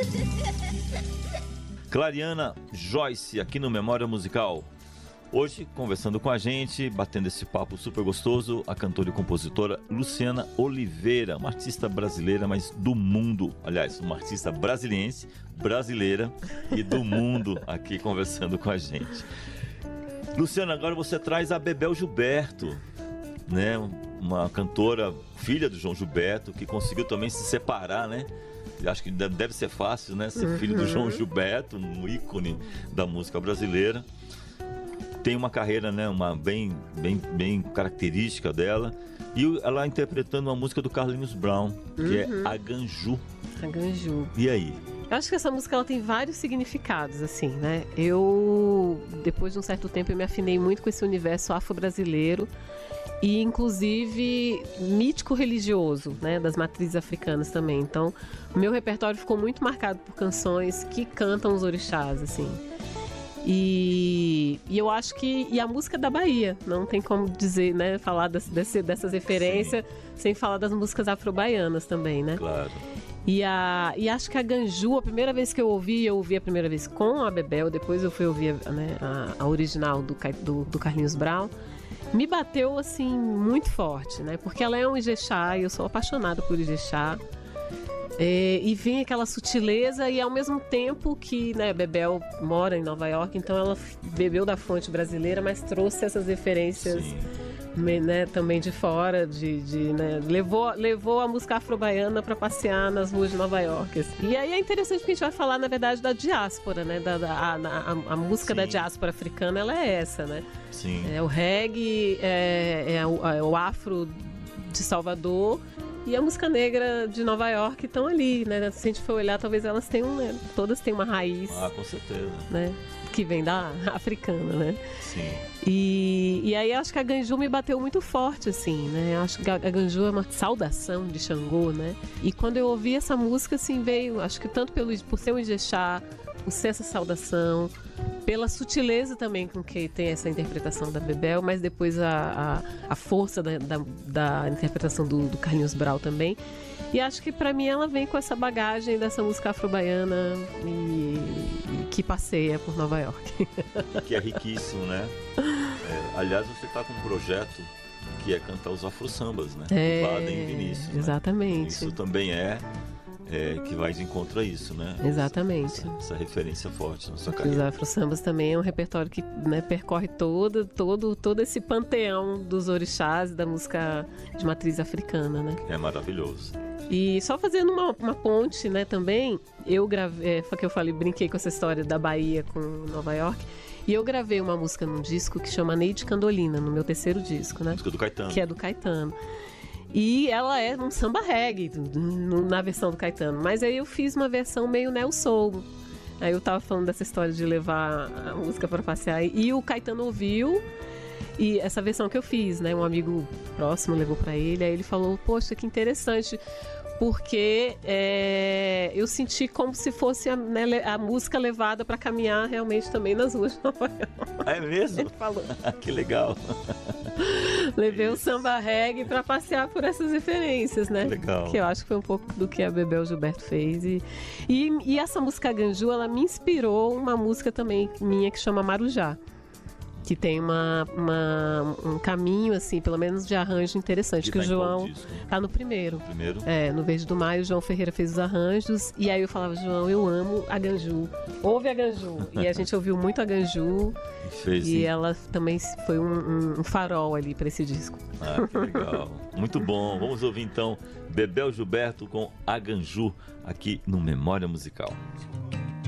Clariana Joyce, aqui no Memória Musical. Hoje, conversando com a gente, batendo esse papo super gostoso, a cantora e compositora Luciana Oliveira, uma artista brasileira, mas do mundo. Aliás, uma artista brasiliense, brasileira e do mundo, aqui conversando com a gente. Luciana, agora você traz a Bebel Gilberto, né? Uma cantora, filha do João Gilberto, que conseguiu também se separar, né? Acho que deve ser fácil, né? Ser filho do João Gilberto, um ícone da música brasileira. Tem uma carreira, né? Bem característica dela. E ela interpretando uma música do Carlinhos Brown, que é Aganju. Aganju. E aí? Eu acho que essa música ela tem vários significados, assim, né? Eu, depois de um certo tempo, eu me afinei muito com esse universo afro-brasileiro e, inclusive, mítico-religioso, né? Das matrizes africanas também. Então, o meu repertório ficou muito marcado por canções que cantam os orixás, assim. E eu acho que... E a música da Bahia, não tem como dizer, né? Falar dessas referências sem falar das músicas afro-baianas também, né? Claro. E acho que a Aganju, a primeira vez que eu ouvi a primeira vez com a Bebel, depois eu fui ouvir, né, a original do Carlinhos Brown, me bateu assim muito forte, né? Porque ela é um Ijexá e eu sou apaixonada por Ijexá. E vem aquela sutileza e ao mesmo tempo que, né, Bebel mora em Nova York, então ela bebeu da fonte brasileira, mas trouxe essas referências, né, também de fora, né, levou a música afro-baiana para passear nas ruas de Nova York. Assim. E aí é interessante porque a gente vai falar, na verdade, da diáspora, né? A música da diáspora africana, ela é essa, né? Sim. É o reggae, é o afro de Salvador e a música negra de Nova York estão ali, né? Se a gente for olhar, talvez elas tenham, né? Todas têm uma raiz. Ah, com certeza. Né? Que vem da africana, né? Sim. E aí acho que a Aganju me bateu muito forte, assim, né? Acho que a Aganju é uma saudação de Xangô, né? E quando eu ouvi essa música, assim, veio, acho que tanto por ser um Ijexá, por ser essa saudação, pela sutileza também com que tem essa interpretação da Bebel, mas depois a força da interpretação do Carlinhos Brown também. E acho que pra mim ela vem com essa bagagem dessa música afro-baiana e que passeia por Nova York. Que é riquíssimo, né? Aliás, você tá com um projeto que é cantar os afro-sambas, né? Do Baden e Vinícius. Exatamente. Né? Isso também que vai de encontro a isso, né? Exatamente. Essa referência forte na sua carreira. Os afro-sambas também é um repertório que, né, percorre todo esse panteão dos orixás e da música de matriz africana, né? É maravilhoso. E só fazendo uma ponte, né, também, eu gravei, foi que eu falei, brinquei com essa história da Bahia com Nova York, e eu gravei uma música num disco que chama Neide Candolina, no meu terceiro disco, né? Música do Caetano. Que é do Caetano. E ela é um samba reggae na versão do Caetano, mas aí eu fiz uma versão meio neo soul. Aí eu tava falando dessa história de levar a música para passear e o Caetano ouviu. E essa versão que eu fiz, né? Um amigo próximo levou para ele, aí ele falou, poxa, que interessante, porque eu senti como se fosse a música levada para caminhar realmente também nas ruas de Nova York. É mesmo? Ele falou. Que legal. Levei o samba reggae para passear por essas referências, né? Legal. Que eu acho que foi um pouco do que a Bebel Gilberto fez. E essa música Aganju, ela me inspirou uma música também minha que chama Marujá. Que tem um caminho, assim, pelo menos de arranjo interessante. Que o João tá no primeiro. No Verde do Maio, o João Ferreira fez os arranjos. E aí eu falava, João, eu amo Aganju. Ouve Aganju. E a gente ouviu muito Aganju. E ela também foi um farol ali para esse disco. Ah, que legal. Muito bom. Vamos ouvir então Bebel Gilberto com Aganju aqui no Memória Musical.